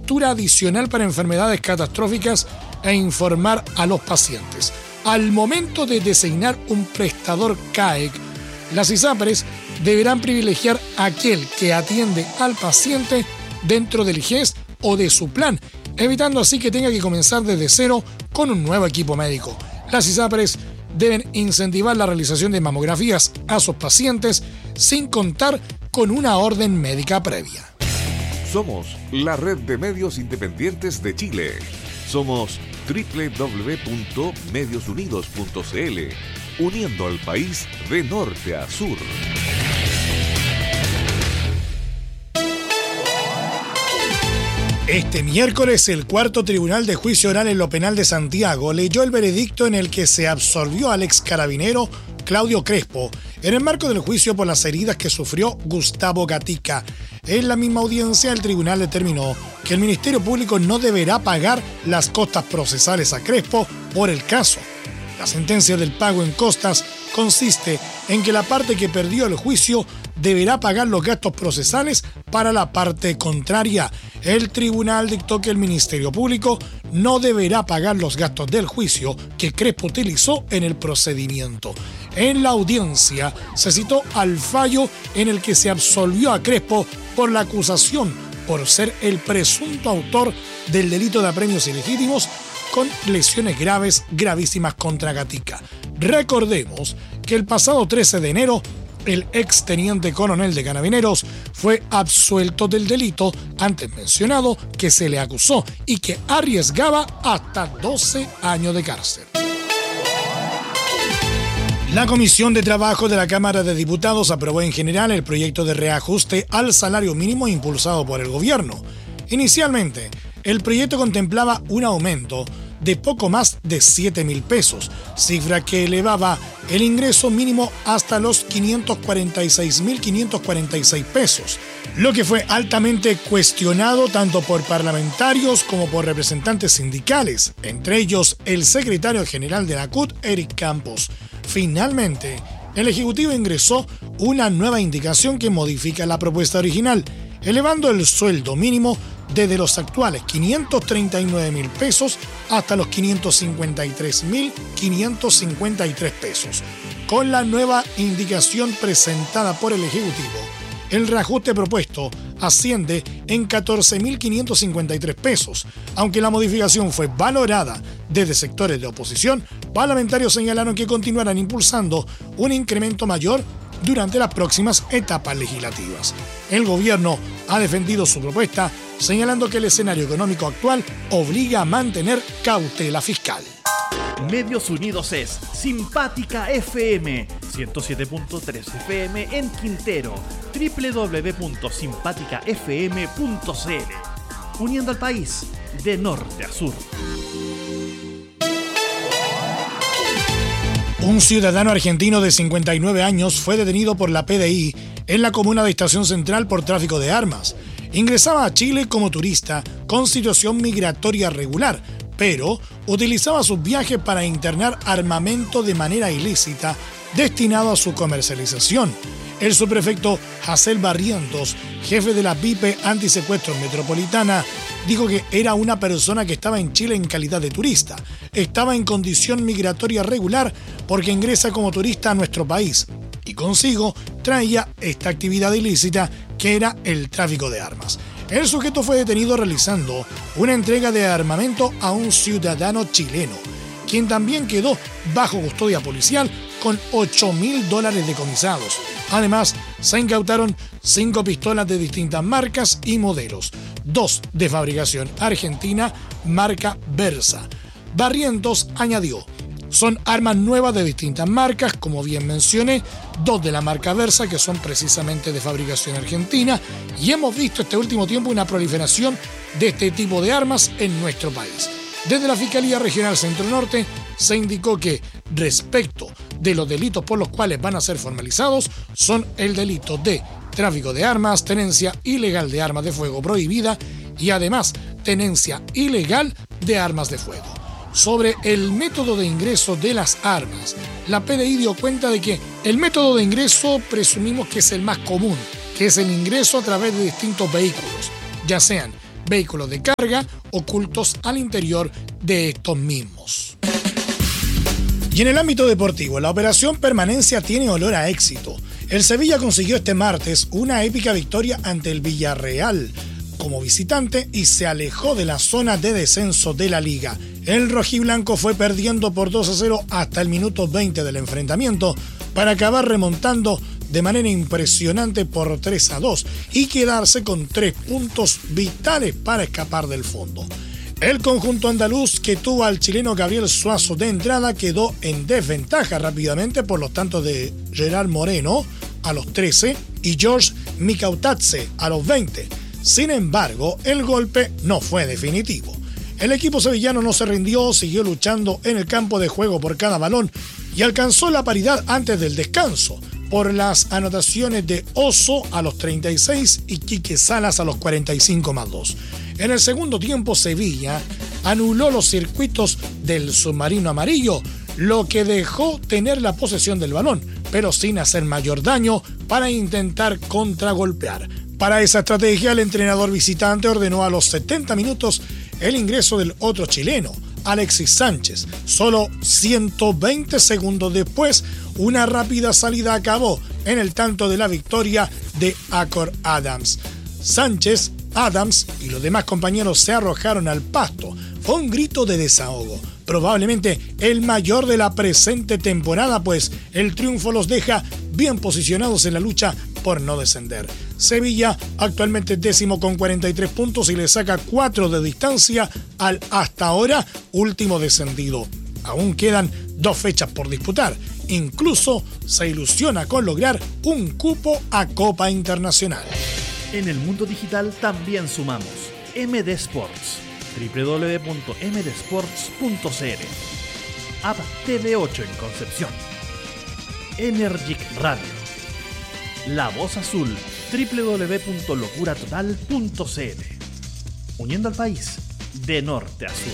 cobertura adicional para enfermedades catastróficas e informar a los pacientes. Al momento de designar un prestador CAEC, las ISAPRES deberán privilegiar aquel que atiende al paciente dentro del GES o de su plan, evitando así que tenga que comenzar desde cero con un nuevo equipo médico. Las ISAPRES deben incentivar la realización de mamografías a sus pacientes sin contar con una orden médica previa. Somos la red de medios independientes de Chile. Somos www.mediosunidos.cl, uniendo al país de norte a sur. Este miércoles, el cuarto tribunal de juicio oral en lo penal de Santiago leyó el veredicto en el que se absolvió al ex carabinero Claudio Crespo en el marco del juicio por las heridas que sufrió Gustavo Gatica. En la misma audiencia, el tribunal determinó que el Ministerio Público no deberá pagar las costas procesales a Crespo por el caso. La sentencia del pago en costas consiste en que la parte que perdió el juicio deberá pagar los gastos procesales para la parte contraria. El tribunal dictó que el Ministerio Público no deberá pagar los gastos del juicio que Crespo utilizó en el procedimiento. En la audiencia se citó al fallo en el que se absolvió a Crespo por la acusación por ser el presunto autor del delito de apremios ilegítimos con lesiones gravísimas contra Gatica. Recordemos que el pasado 13 de enero, el exteniente coronel de Carabineros fue absuelto del delito antes mencionado que se le acusó y que arriesgaba hasta 12 años de cárcel. La Comisión de Trabajo de la Cámara de Diputados aprobó en general el proyecto de reajuste al salario mínimo impulsado por el gobierno. Inicialmente, el proyecto contemplaba un aumento de poco más de 7.000 pesos, cifra que elevaba el ingreso mínimo hasta los 546.546 pesos, lo que fue altamente cuestionado tanto por parlamentarios como por representantes sindicales, entre ellos el secretario general de la CUT, Eric Campos. Finalmente, el Ejecutivo ingresó una nueva indicación que modifica la propuesta original, elevando el sueldo mínimo desde los actuales 539.000 pesos hasta los 553.553 pesos. Con la nueva indicación presentada por el Ejecutivo, el reajuste propuesto asciende en 14.553 pesos. Aunque la modificación fue valorada desde sectores de oposición, parlamentarios señalaron que continuarán impulsando un incremento mayor durante las próximas etapas legislativas. El gobierno ha defendido su propuesta, señalando que el escenario económico actual obliga a mantener cautela fiscal. Medios Unidos es Simpática FM, 107.3 FM en Quintero, www.simpaticafm.cl, uniendo al país de norte a sur. Un ciudadano argentino de 59 años fue detenido por la PDI en la comuna de Estación Central por tráfico de armas. Ingresaba a Chile como turista con situación migratoria regular, pero utilizaba sus viajes para internar armamento de manera ilícita destinado a su comercialización. El subprefecto Jacel Barrientos, jefe de la VIP Antisecuestros Metropolitana, dijo que era una persona que estaba en Chile en calidad de turista. Estaba en condición migratoria regular porque ingresa como turista a nuestro país y consigo traía esta actividad ilícita que era el tráfico de armas. El sujeto fue detenido realizando una entrega de armamento a un ciudadano chileno, quien también quedó bajo custodia policial con $8.000 decomisados. Además, se incautaron 5 pistolas de distintas marcas y modelos, 2 de fabricación argentina, marca Versa. Barrientos añadió: son armas nuevas de distintas marcas, como bien mencioné, 2 de la marca Versa, que son precisamente de fabricación argentina, y hemos visto este último tiempo una proliferación de este tipo de armas en nuestro país. Desde la Fiscalía Regional Centro-Norte se indicó que, respecto de los delitos por los cuales van a ser formalizados, son el delito de tráfico de armas, tenencia ilegal de armas de fuego prohibida y además tenencia ilegal de armas de fuego. Sobre el método de ingreso de las armas, la PDI dio cuenta de que el método de ingreso presumimos que es el más común, que es el ingreso a través de distintos vehículos, ya sean vehículos de carga ocultos al interior de estos mismos. Y en el ámbito deportivo, la operación Permanencia tiene olor a éxito. El Sevilla consiguió este martes una épica victoria ante el Villarreal como visitante y se alejó de la zona de descenso de la liga. El rojiblanco fue perdiendo por 2-0 hasta el minuto 20 del enfrentamiento para acabar remontando de manera impresionante por 3-2 y quedarse con 3 puntos vitales para escapar del fondo. El conjunto andaluz, que tuvo al chileno Gabriel Suazo de entrada, quedó en desventaja rápidamente por los tantos de Gerard Moreno a los 13 y George Mikautatze a los 20. Sin embargo, el golpe no fue definitivo. El equipo sevillano no se rindió, siguió luchando en el campo de juego por cada balón y alcanzó la paridad antes del descanso por las anotaciones de Oso a los 36 y Quique Salas a los 45+2. En el segundo tiempo, Sevilla anuló los circuitos del submarino amarillo, lo que dejó tener la posesión del balón, pero sin hacer mayor daño para intentar contragolpear. Para esa estrategia, el entrenador visitante ordenó a los 70 minutos el ingreso del otro chileno, Alexis Sánchez. Solo 120 segundos después, una rápida salida acabó en el tanto de la victoria de Acor Adams. Sánchez, Adams y los demás compañeros se arrojaron al pasto. Fue un grito de desahogo, probablemente el mayor de la presente temporada, pues el triunfo los deja bien posicionados en la lucha por no descender. Sevilla actualmente es 10º con 43 puntos y le saca 4 de distancia al hasta ahora último descendido. Aún quedan 2 fechas por disputar. Incluso se ilusiona con lograr un cupo a Copa Internacional. En el mundo digital también sumamos MD Sports, www.mdsports.cl, App TV8 en Concepción, Energic Radio, La Voz Azul, www.locuratotal.cl, uniendo al país de norte a sur.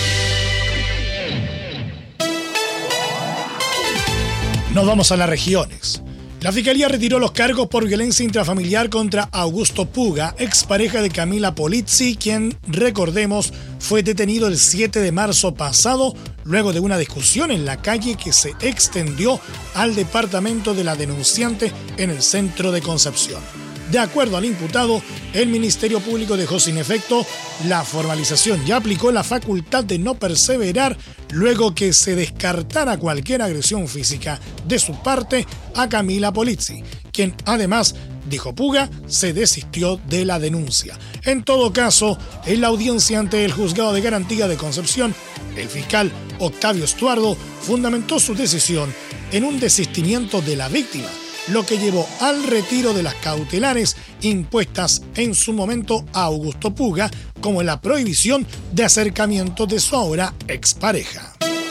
Nos vamos a las regiones. La Fiscalía retiró los cargos por violencia intrafamiliar contra Augusto Puga, expareja de Camila Polizzi, quien, recordemos, fue detenido el 7 de marzo pasado luego de una discusión en la calle que se extendió al departamento de la denunciante en el centro de Concepción. De acuerdo al imputado, el Ministerio Público dejó sin efecto la formalización y aplicó la facultad de no perseverar luego que se descartara cualquier agresión física de su parte a Camila Polizzi, quien además, dijo Puga, se desistió de la denuncia. En todo caso, en la audiencia ante el Juzgado de Garantía de Concepción, el fiscal Octavio Estuardo fundamentó su decisión en un desistimiento de la víctima, lo que llevó al retiro de las cautelares impuestas en su momento a Augusto Puga, como la prohibición de acercamiento de su ahora expareja.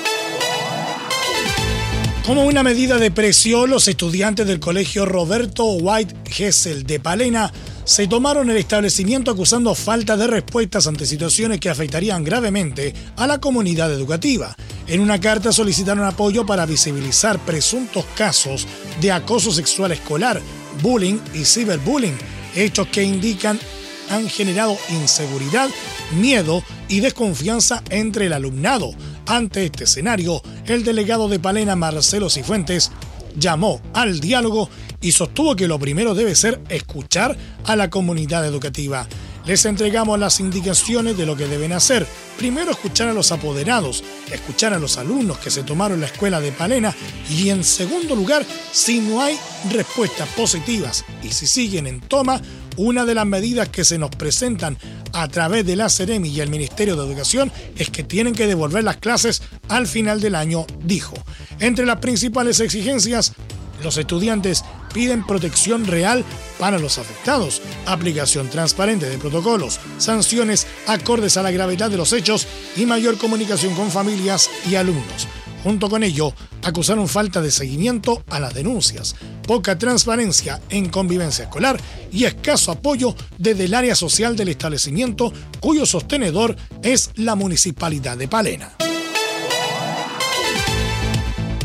Como una medida de presión, los estudiantes del colegio Roberto White Gesell de Palena se tomaron el establecimiento acusando falta de respuestas ante situaciones que afectarían gravemente a la comunidad educativa. En una carta solicitaron apoyo para visibilizar presuntos casos de acoso sexual escolar, bullying y ciberbullying, hechos que indican han generado inseguridad, miedo y desconfianza entre el alumnado. Ante este escenario, el delegado de Palena, Marcelo Cifuentes, llamó al diálogo y sostuvo que lo primero debe ser escuchar a la comunidad educativa. Les entregamos las indicaciones de lo que deben hacer. Primero, escuchar a los apoderados, escuchar a los alumnos que se tomaron la escuela de Palena y, en segundo lugar, si no hay respuestas positivas y si siguen en toma, una de las medidas que se nos presentan a través de la Seremi y el Ministerio de Educación es que tienen que devolver las clases al final del año, dijo. Entre las principales exigencias, los estudiantes piden protección real para los afectados, aplicación transparente de protocolos, sanciones acordes a la gravedad de los hechos y mayor comunicación con familias y alumnos. Junto con ello, acusaron falta de seguimiento a las denuncias, poca transparencia en convivencia escolar y escaso apoyo desde el área social del establecimiento, cuyo sostenedor es la Municipalidad de Palena.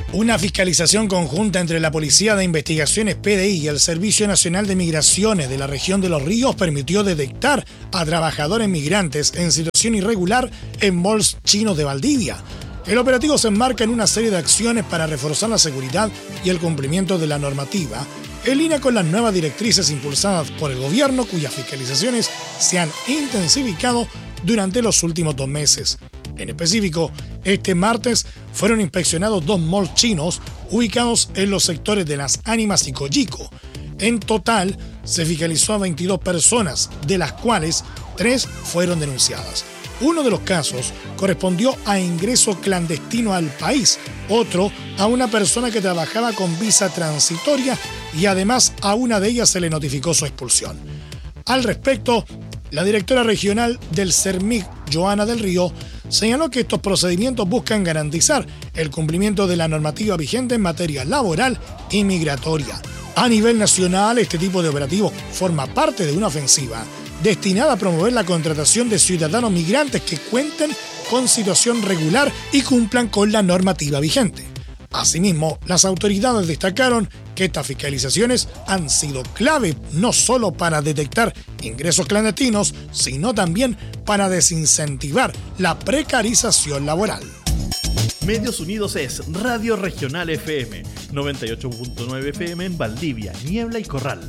Una fiscalización conjunta entre la Policía de Investigaciones PDI y el Servicio Nacional de Migraciones de la región de Los Ríos permitió detectar a trabajadores migrantes en situación irregular en malls chinos de Valdivia. El operativo se enmarca en una serie de acciones para reforzar la seguridad y el cumplimiento de la normativa, en línea con las nuevas directrices impulsadas por el gobierno, cuyas fiscalizaciones se han intensificado durante los últimos 2 meses. En específico, este martes fueron inspeccionados 2 malls chinos ubicados en los sectores de Las Ánimas y Coyico. En total, se fiscalizó a 22 personas, de las cuales 3 fueron denunciadas. Uno de los casos correspondió a ingreso clandestino al país, otro a una persona que trabajaba con visa transitoria y además a una de ellas se le notificó su expulsión. Al respecto, la directora regional del CERMIG, Joana del Río, señaló que estos procedimientos buscan garantizar el cumplimiento de la normativa vigente en materia laboral y migratoria. A nivel nacional, este tipo de operativos forma parte de una ofensiva destinada a promover la contratación de ciudadanos migrantes que cuenten con situación regular y cumplan con la normativa vigente. Asimismo, las autoridades destacaron que estas fiscalizaciones han sido clave no solo para detectar ingresos clandestinos, sino también para desincentivar la precarización laboral. Medios Unidos es Radio Regional FM, 98.9 FM en Valdivia, Niebla y Corral,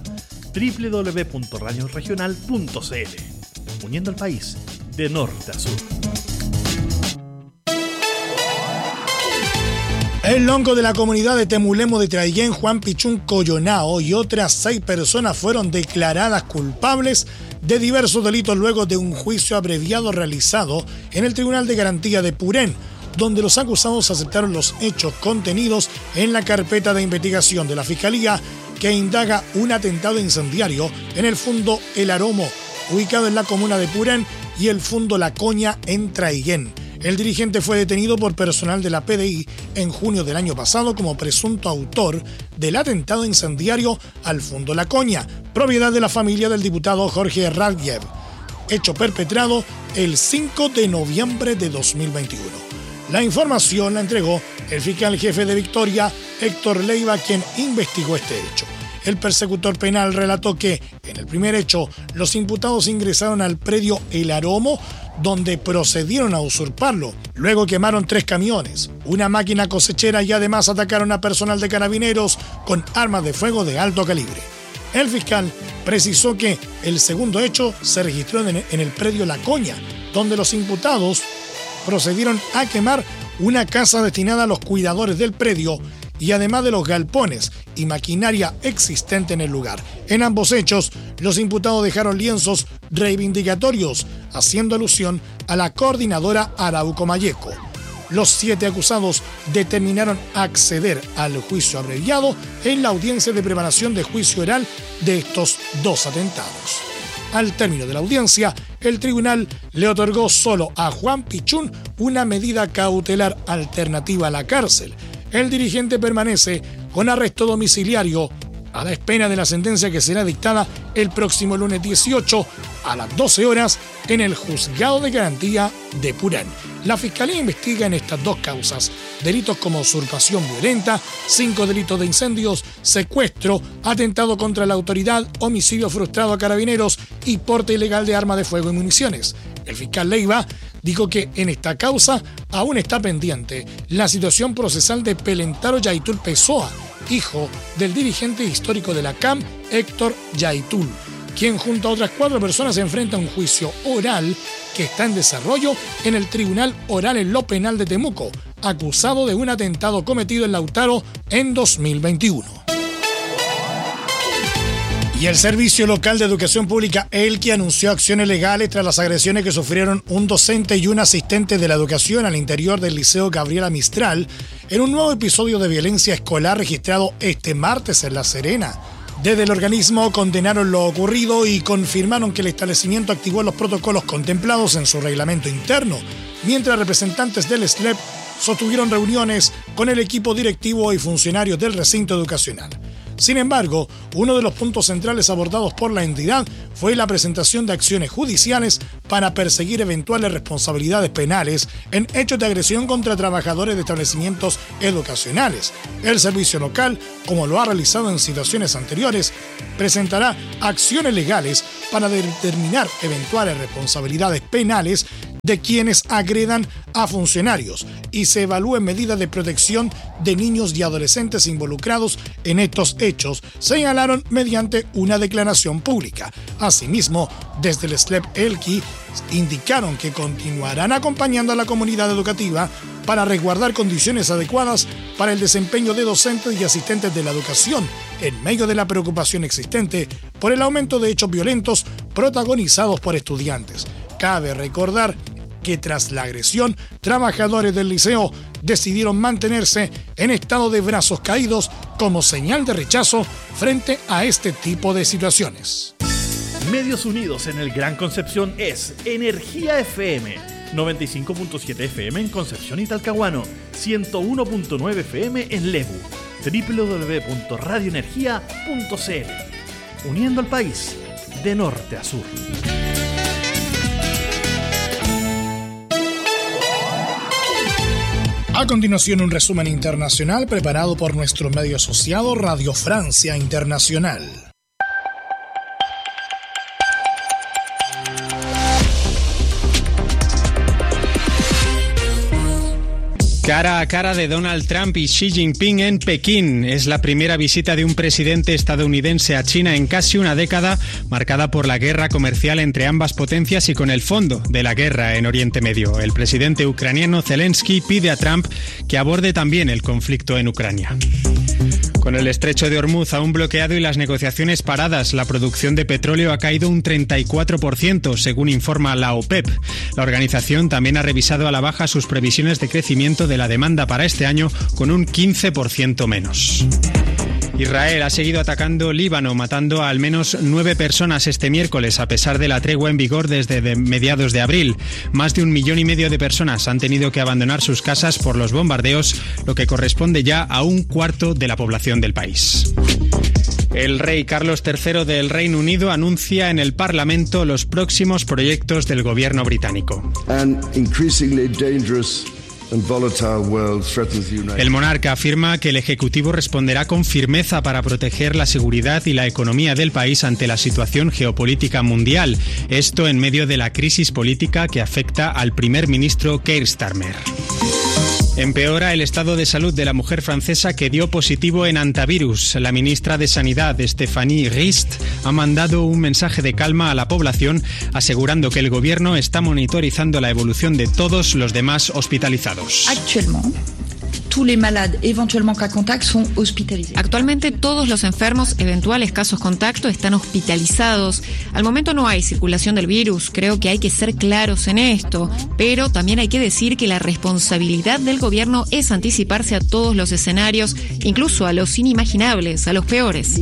www.radioregional.cl, uniendo al país de norte a sur. El lonco de la comunidad de Temulemo de Traiguén, Juan Pichún Coyonao y otras 6 personas fueron declaradas culpables de diversos delitos luego de un juicio abreviado realizado en el Tribunal de Garantía de Purén, donde los acusados aceptaron los hechos contenidos en la carpeta de investigación de la Fiscalía que indaga un atentado incendiario en el Fundo El Aromo, ubicado en la comuna de Purén, y el Fundo La Coña en Traiguén. El dirigente fue detenido por personal de la PDI en junio del año pasado como presunto autor del atentado incendiario al Fundo La Coña, propiedad de la familia del diputado Jorge Radjev, hecho perpetrado el 5 de noviembre de 2021. La información la entregó el fiscal jefe de Victoria, Héctor Leiva, quien investigó este hecho. El persecutor penal relató que, en el primer hecho, los imputados ingresaron al predio El Aromo, donde procedieron a usurparlo. Luego quemaron 3 camiones, una máquina cosechera y además atacaron a personal de carabineros con armas de fuego de alto calibre. El fiscal precisó que el segundo hecho se registró en el predio La Coña, donde los imputados procedieron a quemar una casa destinada a los cuidadores del predio y además de los galpones y maquinaria existente en el lugar. En ambos hechos, los imputados dejaron lienzos reivindicatorios, haciendo alusión a la coordinadora Arauco Mayeco. Los 7 acusados determinaron acceder al juicio abreviado en la audiencia de preparación de juicio oral de estos 2 atentados. Al término de la audiencia, el tribunal le otorgó solo a Juan Pichún una medida cautelar alternativa a la cárcel. El dirigente permanece con arresto domiciliario a la espera de la sentencia que será dictada el próximo lunes 18 a las 12 horas en el Juzgado de Garantía de Purén. La Fiscalía investiga en estas 2 causas delitos como usurpación violenta, 5 delitos de incendios, secuestro, atentado contra la autoridad, homicidio frustrado a carabineros y porte ilegal de armas de fuego y municiones. El fiscal Leiva dijo que en esta causa aún está pendiente la situación procesal de Pelentaro Yaitul Pessoa, hijo del dirigente histórico de la CAM, Héctor Yaitul, quien junto a otras 4 personas enfrenta un juicio oral que está en desarrollo en el Tribunal Oral en lo Penal de Temuco, acusado de un atentado cometido en Lautaro en 2021. Y el Servicio Local de Educación Pública, ELQUI, anunció acciones legales tras las agresiones que sufrieron un docente y un asistente de la educación al interior del Liceo Gabriela Mistral en un nuevo episodio de violencia escolar registrado este martes en La Serena. Desde el organismo condenaron lo ocurrido y confirmaron que el establecimiento activó los protocolos contemplados en su reglamento interno, mientras representantes del SLEP sostuvieron reuniones con el equipo directivo y funcionarios del recinto educacional. Sin embargo, uno de los puntos centrales abordados por la entidad fue la presentación de acciones judiciales para perseguir eventuales responsabilidades penales en hechos de agresión contra trabajadores de establecimientos educacionales. El servicio local, como lo ha realizado en situaciones anteriores, presentará acciones legales para determinar eventuales responsabilidades penales de quienes agredan a funcionarios y se evalúen medidas de protección de niños y adolescentes involucrados en estos hechos, señalaron mediante una declaración pública. Asimismo, desde el SLEP Elqui indicaron que continuarán acompañando a la comunidad educativa para resguardar condiciones adecuadas para el desempeño de docentes y asistentes de la educación en medio de la preocupación existente por el aumento de hechos violentos protagonizados por estudiantes. Cabe recordar que tras la agresión, trabajadores del liceo decidieron mantenerse en estado de brazos caídos como señal de rechazo frente a este tipo de situaciones. Medios Unidos en el Gran Concepción es Energía FM, 95.7 FM en Concepción y Talcahuano, 101.9 FM en Lebu, www.radioenergia.cl, uniendo al país de norte a sur. A continuación, un resumen internacional preparado por nuestro medio asociado Radio Francia Internacional. Cara a cara de Donald Trump y Xi Jinping en Pekín. Es la primera visita de un presidente estadounidense a China en casi una década, marcada por la guerra comercial entre ambas potencias y con el fondo de la guerra en Oriente Medio. El presidente ucraniano Zelensky pide a Trump que aborde también el conflicto en Ucrania. Con el estrecho de Hormuz aún bloqueado y las negociaciones paradas, la producción de petróleo ha caído un 34%, según informa la OPEP. La organización también ha revisado a la baja sus previsiones de crecimiento de la demanda para este año, con un 15% menos. Israel ha seguido atacando Líbano, matando a al menos 9 personas este miércoles, a pesar de la tregua en vigor desde mediados de abril. Más de 1,5 millones de personas han tenido que abandonar sus casas por los bombardeos, lo que corresponde ya a 1/4 de la población del país. El rey Carlos III del Reino Unido anuncia en el Parlamento los próximos proyectos del gobierno británico. El monarca afirma que el Ejecutivo responderá con firmeza para proteger la seguridad y la economía del país ante la situación geopolítica mundial. Esto en medio de la crisis política que afecta al primer ministro Keir Starmer. Empeora el estado de salud de la mujer francesa que dio positivo en antivirus. La ministra de Sanidad, Stéphanie Rist, ha mandado un mensaje de calma a la población, asegurando que el gobierno está monitorizando la evolución de todos los demás hospitalizados. Actualmente todos los enfermos, eventuales casos contacto, están hospitalizados. Al momento no hay circulación del virus. Creo que hay que ser claros en esto, pero también hay que decir que la responsabilidad del gobierno es anticiparse a todos los escenarios, incluso a los inimaginables, a los peores.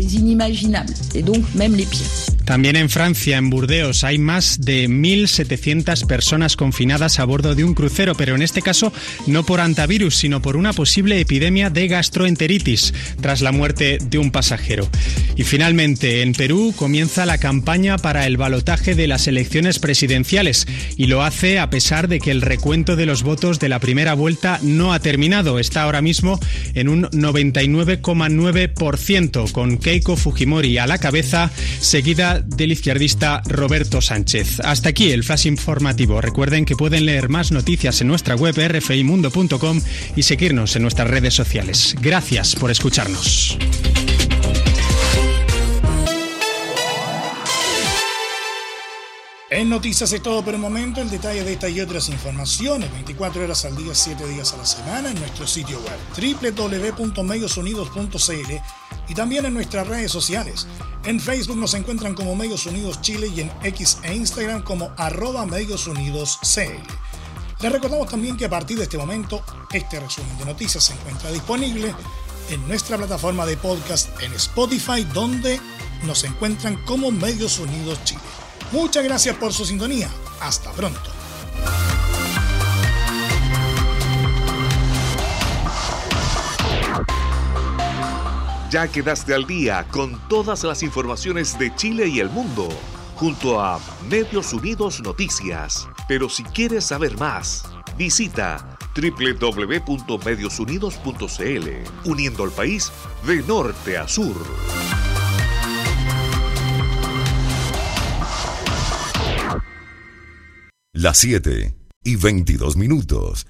También en Francia, en Burdeos, hay más de 1.700 personas confinadas a bordo de un crucero, pero en este caso no por antivirus, sino por una posible epidemia de gastroenteritis tras la muerte de un pasajero. Y finalmente, en Perú comienza la campaña para el balotaje de las elecciones presidenciales y lo hace a pesar de que el recuento de los votos de la primera vuelta no ha terminado. Está ahora mismo en un 99,9%, con Keiko Fujimori a la cabeza, seguida del izquierdista Roberto Sánchez. Hasta aquí el flash informativo. Recuerden que pueden leer más noticias en nuestra web rfimundo.com y seguirnos en nuestras redes sociales. Gracias por escucharnos. En Noticias es todo por el momento. El detalle de estas y otras informaciones 24 horas al día, 7 días a la semana en nuestro sitio web www.mediosunidos.cl y también en nuestras redes sociales. En Facebook nos encuentran como Medios Unidos Chile y en X e Instagram como @MediosUnidosCL. Les recordamos también que a partir de este momento, este resumen de noticias se encuentra disponible en nuestra plataforma de podcast en Spotify, donde nos encuentran como Medios Unidos Chile. Muchas gracias por su sintonía. Hasta pronto. Ya quedaste al día con todas las informaciones de Chile y el mundo, junto a Medios Unidos Noticias. Pero si quieres saber más, visita www.mediosunidos.cl, uniendo al país de norte a sur. Las 7:22.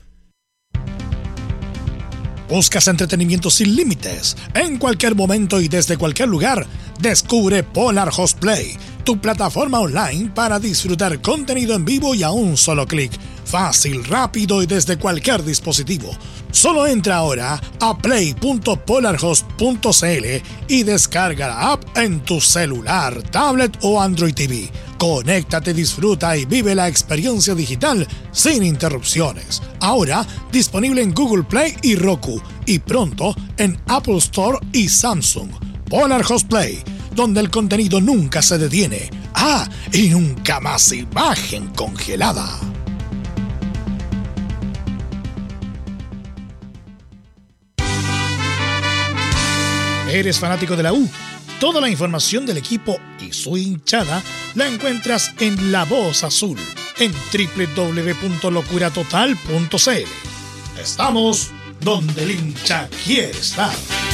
¿Buscas entretenimiento sin límites? En cualquier momento y desde cualquier lugar, descubre Polar Host Play, tu plataforma online para disfrutar contenido en vivo y a un solo clic. Fácil, rápido y desde cualquier dispositivo. Solo entra ahora a play.polarhost.cl y descarga la app en tu celular, tablet o Android TV. Conéctate, disfruta y vive la experiencia digital sin interrupciones. Ahora disponible en Google Play y Roku, y pronto en Apple Store y Samsung. Polar Host Play, donde el contenido nunca se detiene. Y nunca más imagen congelada. ¿Eres fanático de la U? Toda la información del equipo y su hinchada la encuentras en La Voz Azul, en www.locuratotal.cl. Estamos donde el hincha quiere estar.